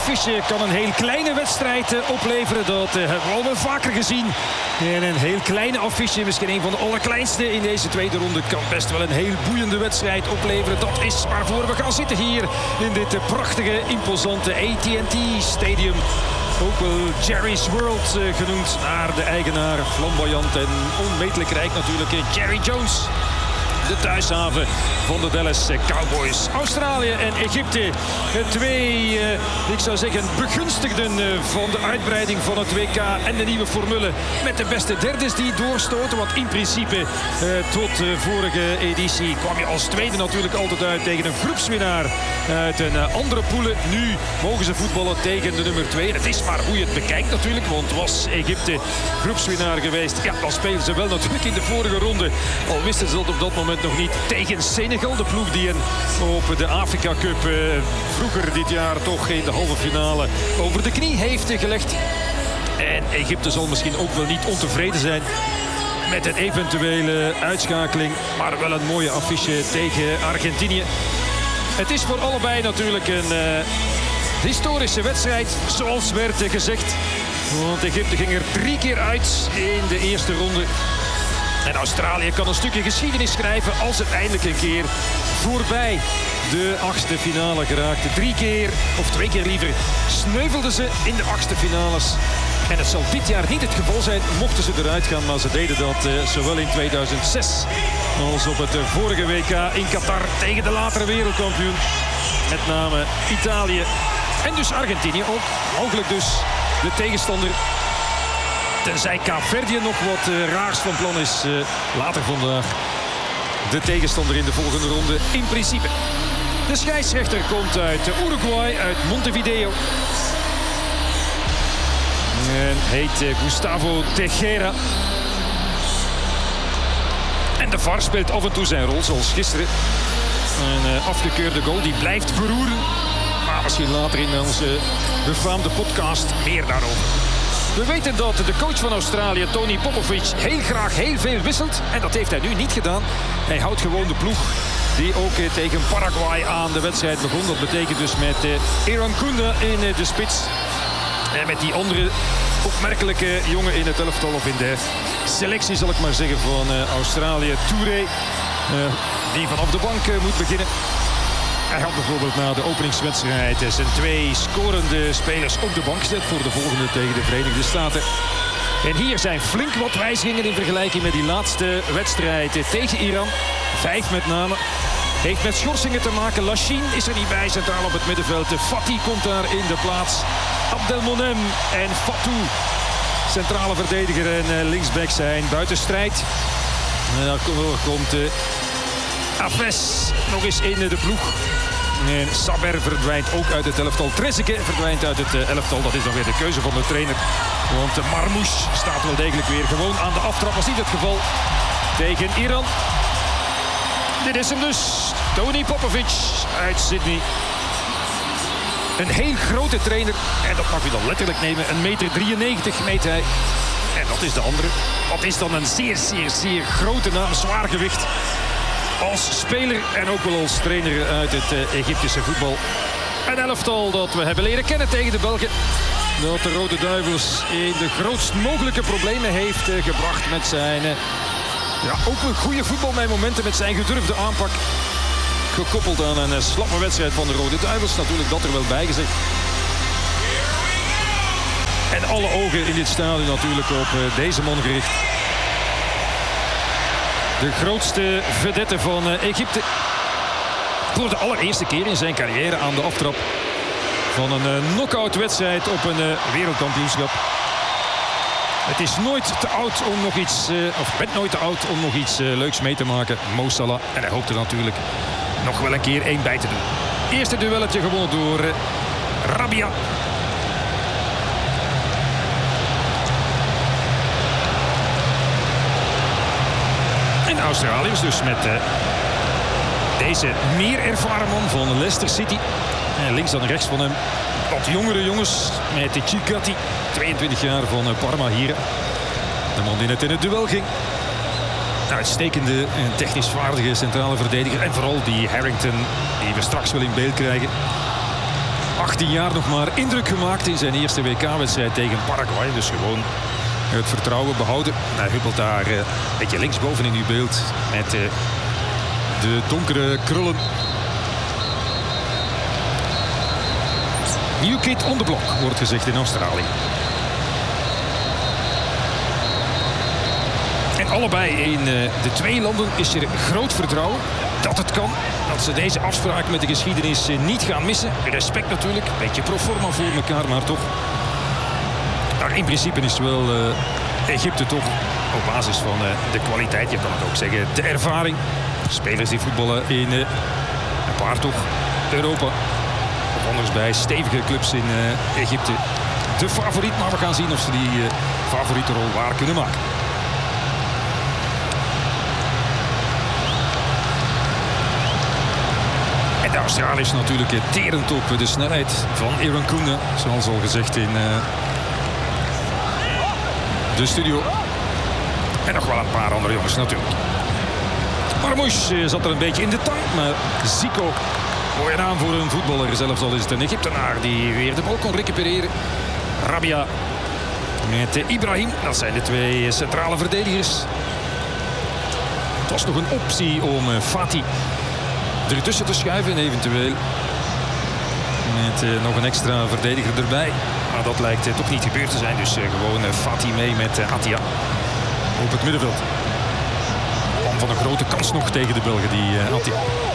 affiche kan een heel kleine wedstrijd opleveren. Dat hebben we al wel vaker gezien. En een heel kleine affiche, misschien een van de allerkleinste in deze tweede ronde, kan best wel een heel boeiende wedstrijd opleveren. Dat is waarvoor we gaan zitten hier in dit prachtige, imposante AT&T Stadium. Ook wel Jerry's World genoemd naar de eigenaar. Flamboyant en onmetelijk rijk natuurlijk, Jerry Jones. De thuishaven van de Dallas Cowboys. Australië en Egypte. Twee, ik zou zeggen, begunstigden van de uitbreiding van het WK en de nieuwe formule. Met de beste derdes die doorstoten. Want in principe tot vorige editie kwam je als tweede natuurlijk altijd uit tegen een groepswinnaar uit een andere poelen. Nu mogen ze voetballen tegen de nummer 2. Het is maar hoe je het bekijkt natuurlijk. Want was Egypte groepswinnaar geweest, ja, dan spelen ze wel natuurlijk in de vorige ronde. Al wisten ze dat op dat moment nog niet, tegen Senegal. De ploeg die op de Afrika Cup vroeger dit jaar toch in de halve finale over de knie heeft gelegd. En Egypte zal misschien ook wel niet ontevreden zijn met een eventuele uitschakeling. Maar wel een mooie affiche tegen Argentinië. Het is voor allebei natuurlijk een historische wedstrijd, zoals werd gezegd. Want Egypte ging er 3 keer uit in de eerste ronde. En Australië kan een stukje geschiedenis schrijven als het eindelijk een keer voorbij de 8e finale geraakte. 3 keer, of 2 keer liever, sneuvelden ze in de 8e finales. En het zal dit jaar niet het geval zijn, mochten ze eruit gaan. Maar ze deden dat zowel in 2006 als op het vorige WK in Qatar tegen de latere wereldkampioen. Met name Italië en dus Argentinië ook. Mogelijk dus de tegenstander. Tenzij Kaapverdië nog wat raars van plan is later vandaag. De tegenstander in de volgende ronde in principe. De scheidsrechter komt uit Uruguay, uit Montevideo. En heet Gustavo Tejera. En de VAR speelt af en toe zijn rol, zoals gisteren. Een afgekeurde goal, die blijft beroeren. Maar misschien later in onze befaamde podcast meer daarover. We weten dat de coach van Australië, Tony Popovic, heel graag heel veel wisselt. En dat heeft hij nu niet gedaan. Hij houdt gewoon de ploeg die ook tegen Paraguay aan de wedstrijd begon. Dat betekent dus met Iran Kunda in de spits. En met die andere opmerkelijke jongen in het elftal, of in de selectie zal ik maar zeggen, van Australië, Touré. Die vanaf de bank moet beginnen. Hij had bijvoorbeeld na de openingswedstrijd zijn 2 scorende spelers op de bank gezet voor de volgende tegen de Verenigde Staten. En hier zijn flink wat wijzigingen in vergelijking met die laatste wedstrijd tegen Iran. 5 met name. Heeft met schorsingen te maken. Lachine is er niet bij, centraal op het middenveld. Fati komt daar in de plaats. Abdelmonem en Fatou, centrale verdediger en linksback, zijn buiten strijd. En dan komt Afes nog eens in de ploeg. En Saber verdwijnt ook uit het elftal. Trezeguet verdwijnt uit het elftal. Dat is dan weer de keuze van de trainer. Want Marmouche staat wel degelijk weer gewoon aan de aftrap. Was niet het geval tegen Iran. Dit is hem dus. Tony Popovic uit Sydney. Een heel grote trainer. En dat mag u dan letterlijk nemen. 1,93 meter meet hij. En dat is de andere. Dat is dan een zeer, zeer, zeer grote naam. Zwaar gewicht. Als speler en ook wel als trainer uit het Egyptische voetbal. Een elftal dat we hebben leren kennen tegen de Belgen. Dat de Rode Duivels in de grootst mogelijke problemen heeft gebracht met zijn... ook een goede voetbal bij momenten, met zijn gedurfde aanpak. Gekoppeld aan een slappe wedstrijd van de Rode Duivels. Natuurlijk dat er wel bij gezegd. En alle ogen in dit stadion natuurlijk op deze man gericht. De grootste vedette van Egypte. Voor de allereerste keer in zijn carrière aan de aftrap van een knock-out wedstrijd op een wereldkampioenschap. Het is nooit te oud om nog iets, of bent nooit te oud om nog iets leuks mee te maken. Mo Salah. En hij hoopt er natuurlijk nog wel een keer 1 bij te doen. Eerste duelletje gewonnen door Rabia. En de Australiërs dus met deze meer ervaren man van Leicester City. En links dan rechts van hem wat jongere jongens met Chikati, 22 jaar van Parma hier. De man die net in het duel ging. Uitstekende en technisch vaardige centrale verdediger. En vooral die Harrington die we straks wel in beeld krijgen. 18 jaar nog maar indruk gemaakt in zijn eerste WK-wedstrijd tegen Paraguay. Dus gewoon het vertrouwen behouden. Hij huppelt daar een beetje linksboven in uw beeld met de donkere krullen. New kid on the block, wordt gezegd in Australië. En allebei in de twee landen is er groot vertrouwen dat het kan. Dat ze deze afspraak met de geschiedenis niet gaan missen. Respect natuurlijk, een beetje pro forma voor elkaar, maar toch. Maar in principe is wel Egypte toch op basis van de kwaliteit. Je kan het ook zeggen, de ervaring. Spelers die voetballen in een paar toch Europa. Of anders bij stevige clubs in Egypte. De favoriet, maar we gaan zien of ze die favoriete rol waar kunnen maken. En de Australiërs natuurlijk terend op de snelheid van Aaron Koene. Zoals al gezegd in de studio. En nog wel een paar andere jongens natuurlijk. Marmouche zat er een beetje in de tang, maar Zico, mooie naam voor een voetballer. Zelfs al is het een Egyptenaar die weer de bal kon recupereren. Rabia met Ibrahim, dat zijn de twee centrale verdedigers. Het was nog een optie om Fati ertussen te schuiven, eventueel. Met nog een extra verdediger erbij. Maar dat lijkt toch niet gebeurd te zijn. Dus gewoon Fati mee met Atia op het middenveld. Man van een grote kans nog tegen de Belgen, die Atia.